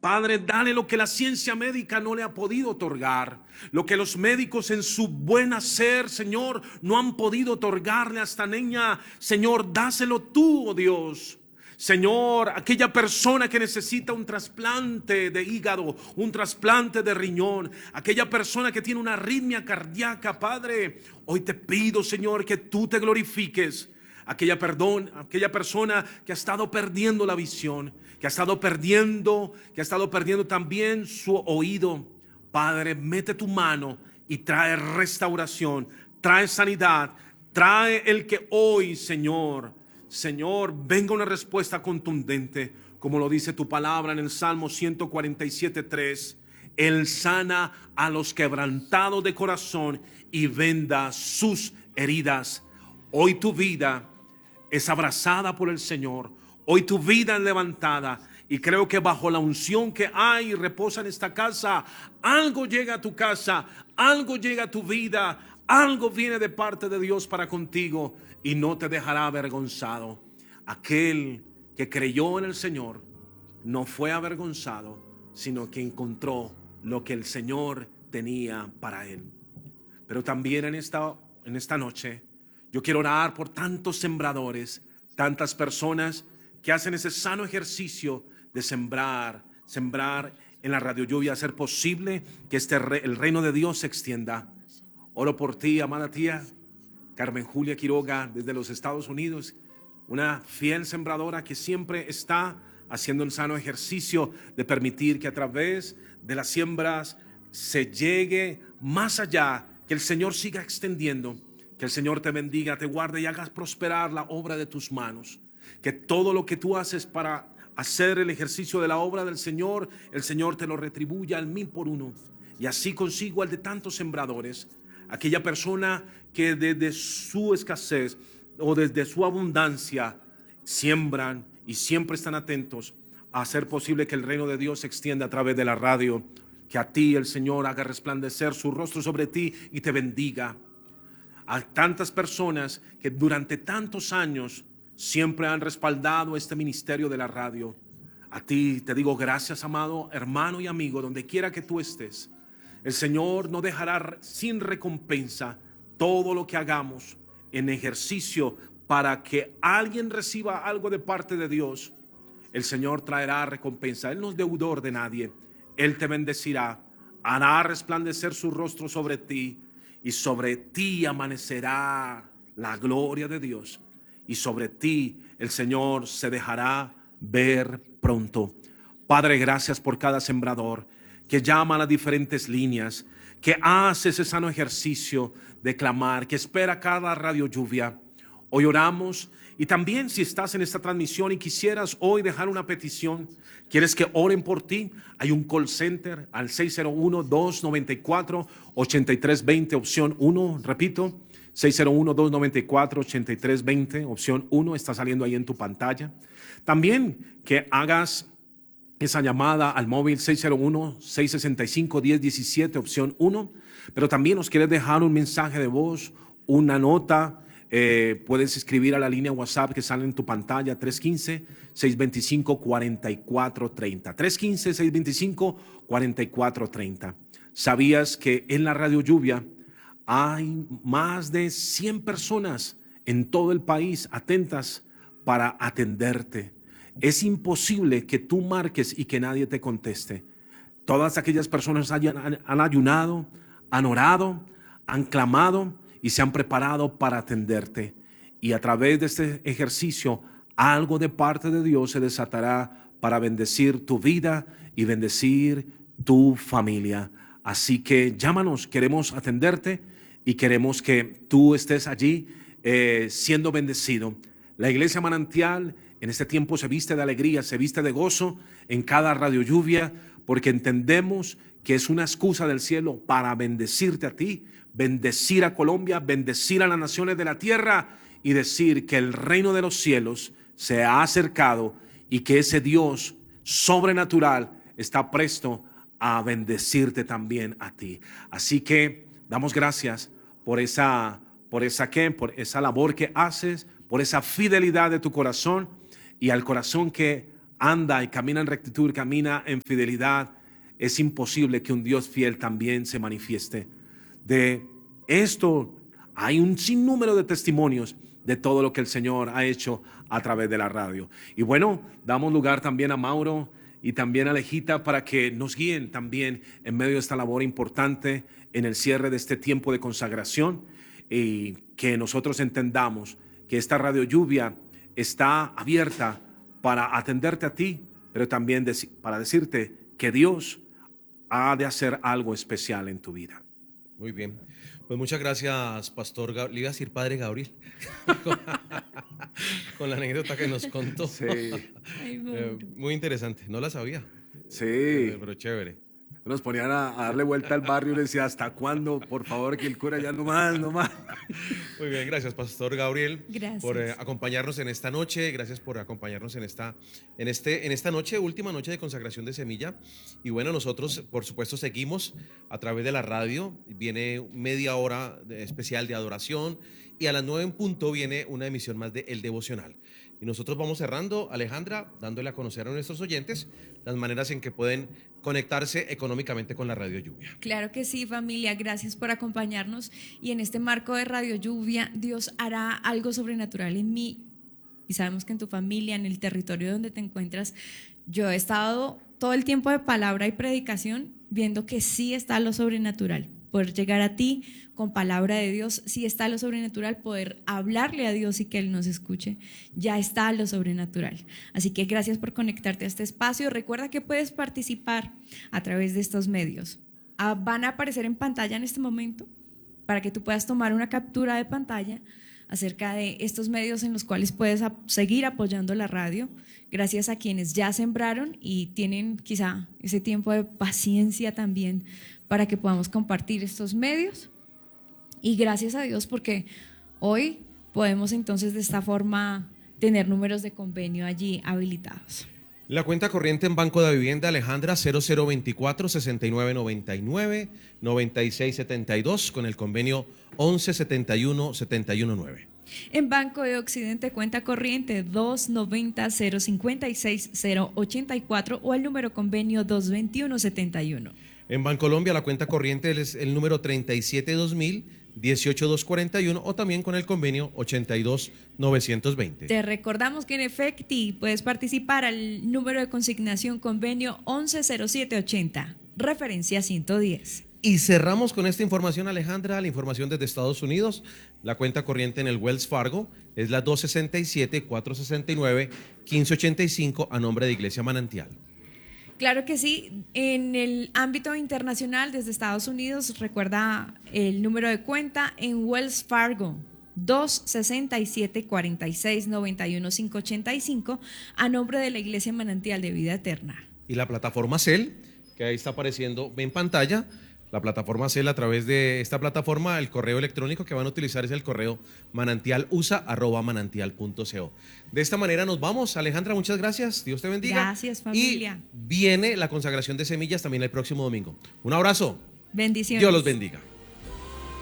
Padre, dale lo que la ciencia médica no le ha podido otorgar, lo que los médicos en su buen hacer, Señor, no han podido otorgarle a esta niña. Señor, dáselo tú, oh Dios. Señor, aquella persona que necesita un trasplante de hígado, un trasplante de riñón, aquella persona que tiene una arritmia cardíaca, Padre, hoy te pido, Señor, que tú te glorifiques. Aquella persona que ha estado perdiendo la visión, que ha estado perdiendo también su oído. Padre, mete tu mano y trae restauración, trae sanidad, trae el que hoy, Señor, venga una respuesta contundente, como lo dice tu palabra en el Salmo 147:3. Él sana a los quebrantados de corazón y venda sus heridas. Hoy tu vida es abrazada por el Señor. Hoy tu vida es levantada. Y creo que bajo la unción que hay y reposa en esta casa, algo llega a tu casa, algo llega a tu vida, algo viene de parte de Dios para contigo y no te dejará avergonzado. Aquel que creyó en el Señor no fue avergonzado, sino que encontró lo que el Señor tenía para él. Pero también en esta noche yo quiero orar por tantos sembradores, tantas personas que hacen ese sano ejercicio de sembrar en la Radio Lluvia, hacer posible que el reino de Dios se extienda. Oro por ti, amada tía Carmen Julia Quiroga, desde los Estados Unidos, una fiel sembradora que siempre está haciendo el sano ejercicio de permitir que a través de las siembras se llegue más allá, que el Señor siga extendiendo. Que el Señor te bendiga, te guarde y hagas prosperar la obra de tus manos. Que todo lo que tú haces para hacer el ejercicio de la obra del Señor, el Señor te lo retribuya al 1000 por 1. Y así consigo al de tantos sembradores. Aquella persona que desde su escasez o desde su abundancia siembran y siempre están atentos a hacer posible que el reino de Dios se extienda a través de la radio. Que a ti el Señor haga resplandecer su rostro sobre ti y te bendiga. A tantas personas que durante tantos años siempre han respaldado este ministerio de la radio. A ti te digo gracias, amado hermano y amigo, donde quiera que tú estés. El Señor no dejará sin recompensa todo lo que hagamos en ejercicio para que alguien reciba algo de parte de Dios. El Señor traerá recompensa. Él no es deudor de nadie. Él te bendecirá, hará resplandecer su rostro sobre ti. Y sobre ti amanecerá la gloria de Dios. Y sobre ti el Señor se dejará ver pronto. Padre, gracias por cada sembrador que llama a las diferentes líneas, que hace ese sano ejercicio de clamar, que espera cada Radio Lluvia. Hoy oramos. Y también si estás en esta transmisión y quisieras hoy dejar una petición, quieres que oren por ti, hay un call center al 601-294-8320, opción 1, repito, 601-294-8320, opción 1, está saliendo ahí en tu pantalla. También que hagas esa llamada al móvil 601-665-1017, opción 1, pero también nos quieres dejar un mensaje de voz, una nota. Puedes escribir a la línea WhatsApp que sale en tu pantalla, 315-625-4430, 315-625-4430. ¿Sabías que en la Radio Lluvia hay más de 100 personas en todo el país atentas para atenderte? Es imposible que tú marques y que nadie te conteste. Todas aquellas personas han ayunado, han orado, han clamado y se han preparado para atenderte. Y a través de este ejercicio, algo de parte de Dios se desatará para bendecir tu vida y bendecir tu familia. Así que llámanos, queremos atenderte y queremos que tú estés allí siendo bendecido. La Iglesia Manantial en este tiempo se viste de alegría, se viste de gozo en cada Radio Lluvia, porque entendemos que es una excusa del cielo para bendecirte a ti, bendecir a Colombia, bendecir a las naciones de la tierra y decir que el reino de los cielos se ha acercado y que ese Dios sobrenatural está presto a bendecirte también a ti. Así que damos gracias por esa labor que haces, por esa fidelidad de tu corazón y al corazón que anda y camina en rectitud, camina en fidelidad, es imposible que un Dios fiel también se manifieste. De esto hay un sinnúmero de testimonios de todo lo que el Señor ha hecho a través de la radio. Y bueno, damos lugar también a Mauro y también a Alejita para que nos guíen también en medio de esta labor importante en el cierre de este tiempo de consagración, y que nosotros entendamos que esta Radio Lluvia está abierta para atenderte a ti, pero también para decirte que Dios ha de hacer algo especial en tu vida. Muy bien, pues muchas gracias, Pastor. Le iba a decir Padre Gabriel, con la anécdota que nos contó. Sí. Muy interesante, no la sabía. Sí. Pero chévere. Nos ponían a darle vuelta al barrio y le decía, ¿hasta cuándo? Por favor, que el cura ya no más, no más. Muy bien, gracias, Pastor Gabriel, gracias por acompañarnos en esta noche. Gracias por acompañarnos en esta noche, última noche de consagración de semilla. Y bueno, nosotros, por supuesto, seguimos a través de la radio. Viene media hora especial de adoración y a las 9 en punto viene una emisión más de El Devocional. Y nosotros vamos cerrando, Alejandra, dándole a conocer a nuestros oyentes las maneras en que pueden conectarse económicamente con la Radio Lluvia. Claro que sí, familia, gracias por acompañarnos. Y en este marco de Radio Lluvia, Dios hará algo sobrenatural en mí. Y sabemos que en tu familia, en el territorio donde te encuentras, yo he estado todo el tiempo de palabra y predicación viendo que sí está lo sobrenatural. Poder llegar a ti con palabra de Dios, sí está lo sobrenatural, poder hablarle a Dios y que Él nos escuche, ya está lo sobrenatural. Así que gracias por conectarte a este espacio. Recuerda que puedes participar a través de estos medios. Van a aparecer en pantalla en este momento para que tú puedas tomar una captura de pantalla acerca de estos medios en los cuales puedes seguir apoyando la radio, gracias a quienes ya sembraron y tienen quizá ese tiempo de paciencia también para que podamos compartir estos medios. Y gracias a Dios porque hoy podemos entonces de esta forma tener números de convenio allí habilitados. La cuenta corriente en Banco de Vivienda, Alejandra, 0024-6999-9672 con el convenio 1171-719. En Banco de Occidente, cuenta corriente 290-056-084 o el número convenio 221-71. En Bancolombia, la cuenta corriente es el número 37-2000-18241 o también con el convenio 82-920. Te recordamos que en Efecti puedes participar al número de consignación convenio 110780, referencia 110. Y cerramos con esta información, Alejandra, la información desde Estados Unidos. La cuenta corriente en el Wells Fargo es la 267-469-1585 a nombre de Iglesia Manantial. Claro que sí, en el ámbito internacional desde Estados Unidos, recuerda el número de cuenta en Wells Fargo 267-4691-585 a nombre de la Iglesia Manantial de Vida Eterna. Y la plataforma CEL, que ahí está apareciendo en pantalla, la plataforma CEL, a través de esta plataforma, el correo electrónico que van a utilizar es el correo manantialusa@manantial.co. De esta manera nos vamos. Alejandra, muchas gracias. Dios te bendiga. Gracias, familia. Y viene la consagración de semillas también el próximo domingo. Un abrazo. Bendiciones. Dios los bendiga.